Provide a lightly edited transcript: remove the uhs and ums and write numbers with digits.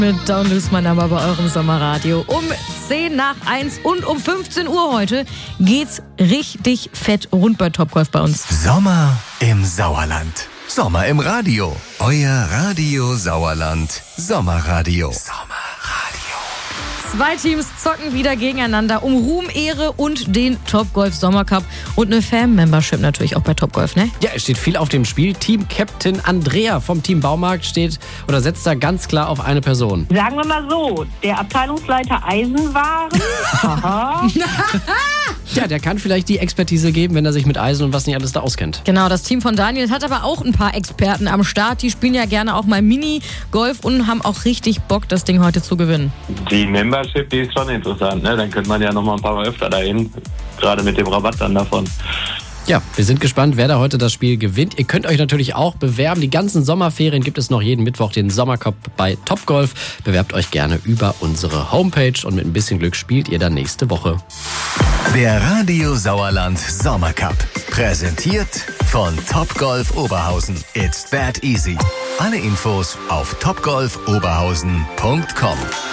Mit Don't Lose My Number bei eurem Sommerradio. Um 10 nach 1 und um 15 Uhr heute geht's richtig fett rund bei Topgolf bei uns. Sommer im Sauerland. Sommer im Radio. Euer Radio Sauerland. Sommerradio. Zwei Teams zocken wieder gegeneinander um Ruhm, Ehre und den Topgolf Sommercup und eine Fan-Membership natürlich auch bei Topgolf, ne? Ja, es steht viel auf dem Spiel. Team-Captain Andrea vom Team Baumarkt setzt da ganz klar auf eine Person. Sagen wir mal so, der Abteilungsleiter Eisenwaren. Aha. Ja, der kann vielleicht die Expertise geben, wenn er sich mit Eisen und was nicht alles da auskennt. Genau, das Team von Daniel hat aber auch ein paar Experten am Start. Die spielen ja gerne auch mal Mini-Golf und haben auch richtig Bock, das Ding heute zu gewinnen. Die Membership, die ist schon interessant, ne? Dann könnte man ja noch mal ein paar Mal öfter dahin, gerade mit dem Rabatt dann davon. Ja, wir sind gespannt, wer da heute das Spiel gewinnt. Ihr könnt euch natürlich auch bewerben. Die ganzen Sommerferien gibt es noch jeden Mittwoch den Sommercup bei Topgolf. Bewerbt euch gerne über unsere Homepage und mit ein bisschen Glück spielt ihr dann nächste Woche. Der Radio Sauerland Sommercup. Präsentiert von Topgolf Oberhausen. It's that easy. Alle Infos auf topgolfoberhausen.com.